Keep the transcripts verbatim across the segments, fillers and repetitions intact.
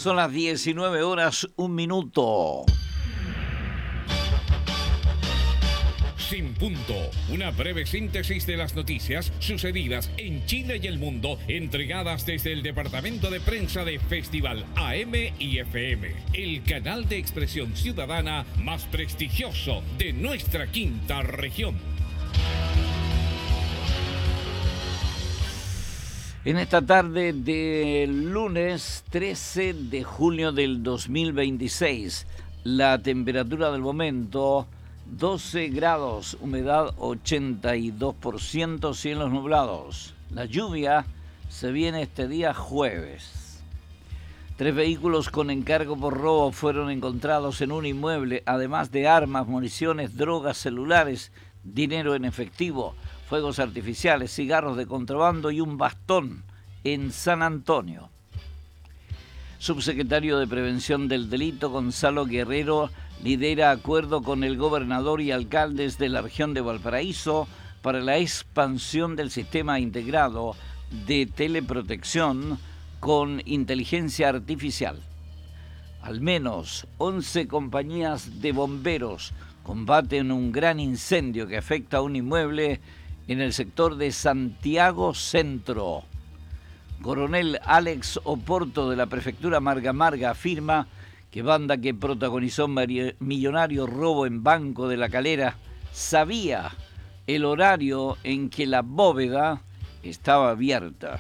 Son las diecinueve horas, un minuto. Sin punto, una breve síntesis de las noticias sucedidas en Chile y el mundo, entregadas desde el departamento de prensa de Festival A M y F M, el canal de expresión ciudadana más prestigioso de nuestra quinta región. En esta tarde del lunes trece de junio del dos mil veintiséis, la temperatura del momento doce grados, humedad ochenta y dos por ciento, cielos nublados. La lluvia se viene este día jueves. Tres vehículos con encargo por robo fueron encontrados en un inmueble, además de armas, municiones, drogas, celulares, dinero en efectivo, fuegos artificiales, cigarros de contrabando y un bastón en San Antonio. Subsecretario de Prevención del Delito, Gonzalo Guerrero, lidera acuerdo con el gobernador y alcaldes de la región de Valparaíso para la expansión del sistema integrado de teleprotección con inteligencia artificial. Al menos once compañías de bomberos combaten un gran incendio que afecta a un inmueble en el sector de Santiago Centro. Coronel Alex Oporto de la prefectura Marga Marga afirma que banda que protagonizó millonario robo en Banco de la Calera sabía el horario en que la bóveda estaba abierta.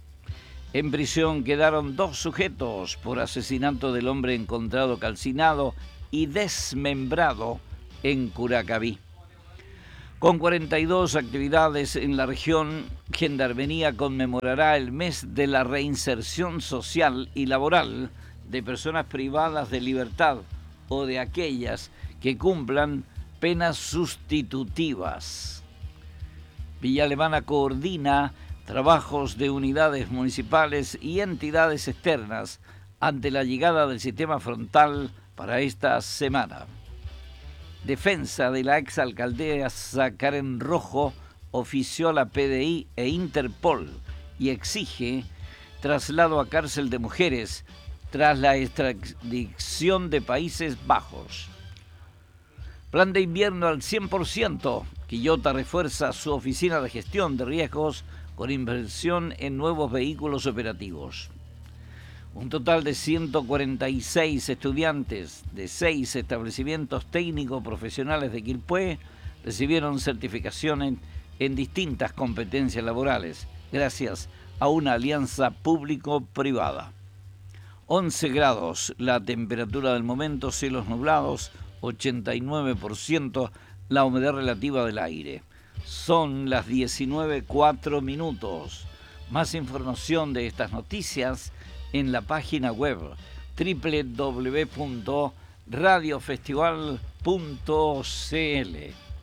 En prisión quedaron dos sujetos por asesinato del hombre encontrado calcinado y desmembrado en Curacaví. Con cuarenta y dos actividades en la región, Gendarmería conmemorará el mes de la reinserción social y laboral de personas privadas de libertad o de aquellas que cumplan penas sustitutivas. Villa Alemana coordina trabajos de unidades municipales y entidades externas ante la llegada del sistema frontal para esta semana. Defensa de la exalcaldesa Karen Rojo ofició a la P D I e Interpol y exige traslado a cárcel de mujeres tras la extradición de Países Bajos. Plan de invierno al cien por ciento. Quillota refuerza su oficina de gestión de riesgos con inversión en nuevos vehículos operativos. Un total de ciento cuarenta y seis estudiantes de seis establecimientos técnicos profesionales de Quilpué recibieron certificaciones en distintas competencias laborales, gracias a una alianza público-privada. once grados la temperatura del momento, cielos nublados, ochenta y nueve por ciento la humedad relativa del aire. Son las diecinueve cuatro minutos. Más información de estas noticias en la página web doble u doble u doble u punto radio festival punto c l.